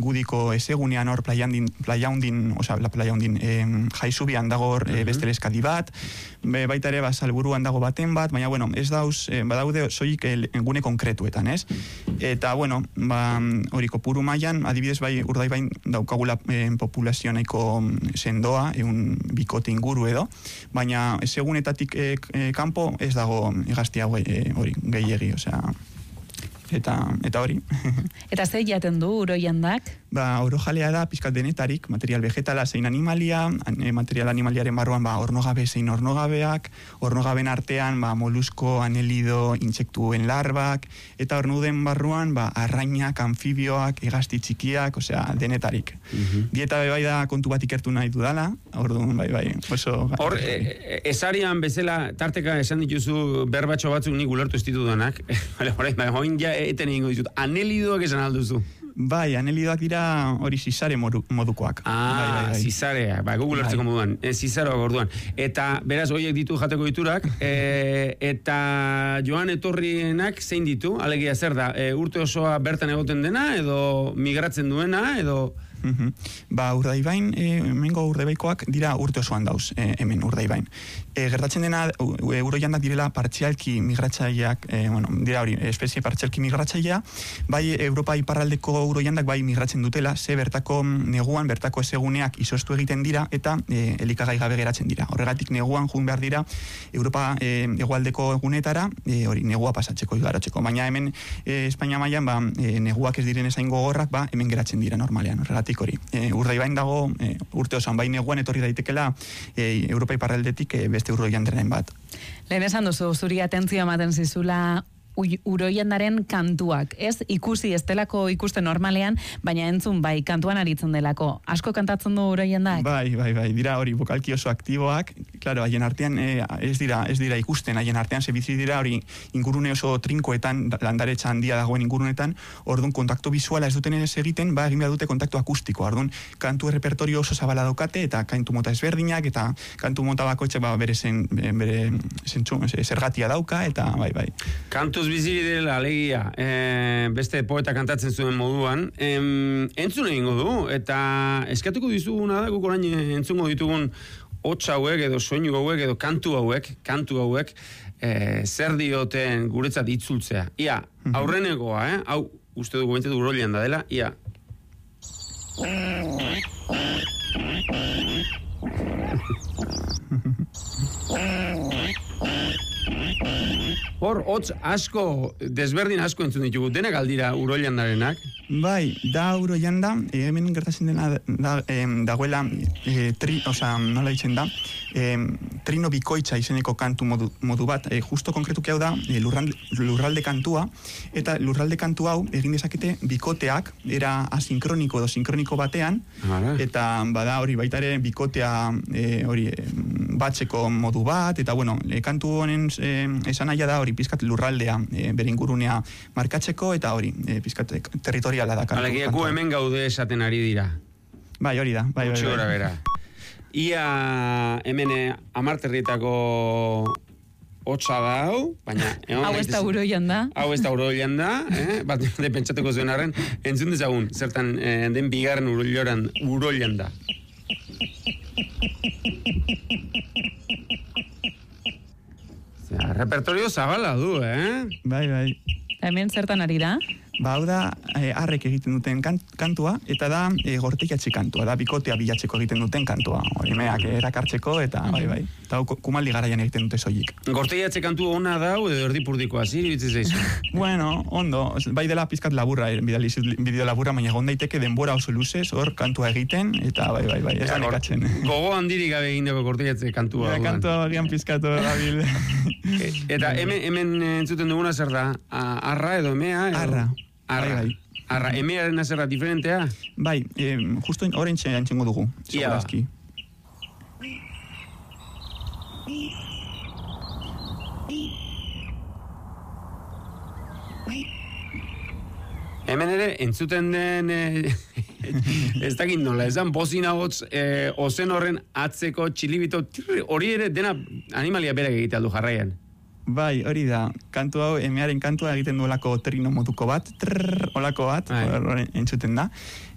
ingudiko esegunean hor playa hundin, Jaisubian dago hor beste eskadi bat, baita ere Salburuan dago baten bat, baina bueno, ez dauz, badaude soilik gune konkretuetan, ez? Eta bueno, hori kopuru mailan, adibidez Urdaibain daukagula populazio nahiko sendoa, bikote inguru edo, baina esegunetatik kanpo ez dago hegazti hau hori gehiegi, eta hori. Eta ze jaten du uroiandak? Orojalea da pizkat denetarik, material vegetala zein animalia, material animaliaren barruan ornogabe zein ornogabeak, ornogaben artean molusko, anelido, intsektuen larbak, eta ornuden barruan arrainak, anfibioak, hegazti txikiak, denetarik. Dieta bai da kontu bat ikertu nahi dudala, orduan bai, oso... Hor, esarian bezala, tarteka esan dituzu berbatxo batzuk nik ulertu ez ditudanak, hoin ja eten egingo ditut, anelidoak esan alduzu. Bai, anelidoak dira hori zizare modukoak. Bai. Zizarea, Google hartzeko moduan, zizaroak orduan. Eta, beraz, horiek ditu jateko diturak, eta joan etorrienak zein ditu, alegia zer da, urte osoa bertan egoten dena, edo migratzen duena, edo... Urdaibain, hemengo Urdaibaikoak dira urte osoan dauz, hemen Urdaibain. Gertatzen dena, uroiandak direla partzialki migratzaileak, dira hori, espezie partzialki migratzailea, bai Europa iparraldeko uroiandak bai migratzen dutela, ze bertako neguan, bertako eseguneak izostu egiten dira, eta elikagai gabe geratzen dira. Horregatik neguan jun behar dira Europa hegoaldeko egunetara, hori, negua pasatzeko, igarotzeko. Baina hemen Espainia mailan, neguak ez diren ezain gogorrak, hemen geratzen dira normalean, horregatik hori. Urdaibain dago, urte osoan, bai neguan etorri daitekela Europa iparraldetik beste uroiandaren bat. Lehen esan duzu, zuri atentzioa ematen zizula uroiandaren kantuak, ez ikusi ez delako ikusten normalean, baina entzun bai kantuan aritzen delako. Asko kantatzen du uroiandak? Bai, dira hori vokalki oso aktiboak, claro, haien artean ez dira ikusten, haien artean ze bizi dira hori ingurune oso trinkoetan, landaretza handia dagoen ingurunetan, orduan kontaktu visuala ez duten ez egiten, egin behar dute kontaktu akustiko, orduan kantu repertorio oso zabala daukate, eta kantu mota ezberdinak, eta kantu mota bakoitze bere zergatia dauka, eta bai. Kantu biziri dela, alegia, beste poeta kantatzen zuen moduan, entzun egingo du, eta eskatuko dizuguna da, guk orain entzungo ditugun hots hauek, edo soinu hauek, edo kantu hauek, zer dioten guretzat itzultzea. Ia, aurrenegoa, hau, uste dugu bentzatu uroian da dela, ia. Hor, hotz asko, desberdin asko entzun ditugu, denak aldira uroiandarenak? Bai, da uroianda, hemen gertatzen dena dagoela, nola ditzen da, trino bikoitza izeneko kantu modu bat, justo konkretuki hau da, lurralde kantua, eta lurralde kantu hau egin dezakete bikoteak, era asinkroniko edo sinkroniko batean, eta bada hori baita ere bikotea hori batzeko modu bat, eta bueno, kantu honen esan naia da hori pizkat lurraldea, bere ingurunea markatzeko, eta hori pizkat territoriala da kantu. Alegiaku hemen gaude esaten ari dira. Bai, hori da. Bai. Bera. Ia hemen 10 terrietako hotza da hau, baina... Hau ez da uroian da. Bat de pentsatuko zuen arren, entzun dezagun, zertan den bigarren uroian da. Repertorio zabala du, Bai. Hemen zertan ari da? Hau da, arrek egiten duten kantua, eta da gorteiatxe kantua, da bikotea bilatzeko egiten duten kantua. Meak erakartzeko, eta bai. Eta kumaldi garaian egiten dute soilik. Gorteiatxe kantua ona da, edo erdipurdikoa, ziribitzen zaizu? Bueno, ondo, bai dela pizkat laburra, bideo laburra, baina egon daiteke denbora oso luzez, hor kantua egiten, eta bai, ez da nekatzen. Gogo handirik gabe egindeko gorteiatxe kantua. Kantua gian pizkatu gabil. Eta hemen entzuten duguna zer da, arra edo emea? Bai. Arra, emearen azerra diferentea? Bai, justo horrentxe antxengo dugu. Segurazki. Hemen ere, entzuten den, ez dakit nola, esan bozina hotz, ozen horren atzeko txilibito, hori ere dena animalia berak egitea du jarraian. Bai, hori da, kantu hau, emearen kantua egiten duelako trino moduko bat, olako bat, entzuten da.